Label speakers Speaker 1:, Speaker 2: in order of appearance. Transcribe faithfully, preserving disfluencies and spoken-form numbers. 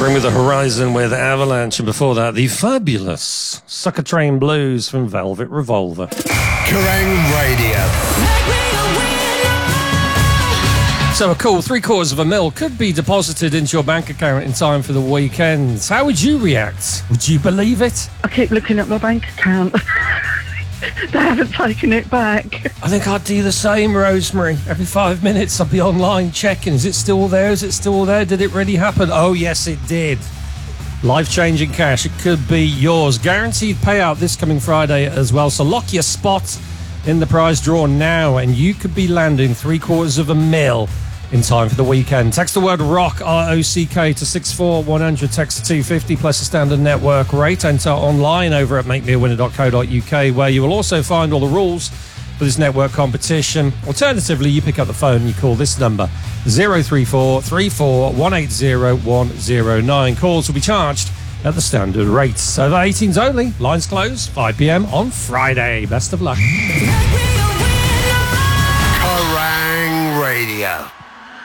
Speaker 1: Bring with the Horizon with Avalanche, and before that, the fabulous Sucker Train Blues from Velvet Revolver.
Speaker 2: Kerrang Radio.
Speaker 1: So a cool three quarters of a mil could be deposited into your bank account in time for the weekend. How would you react? Would you believe it?
Speaker 3: I keep looking at my bank account. They haven't taken it back.
Speaker 1: I think I'd do the same, Rosemary. Every five minutes I'd be online checking. Is it still there? Is it still there? Did it really happen? Oh, yes, it did. Life-changing cash. It could be yours. Guaranteed payout this coming Friday as well. So lock your spot in the prize draw now, and you could be landing three quarters of a mil in time for the weekend. Text the word ROCK, R O C K, to six four one hundred. Text to two fifty plus a standard network rate. Enter online over at make me a winner dot co dot U K, where you will also find all the rules for this network competition. Alternatively, you pick up the phone and you call this number, zero three four three four one eight zero one zero nine. Calls will be charged at the standard rates. Over eighteens only. Lines close five p.m. on Friday. Best of luck.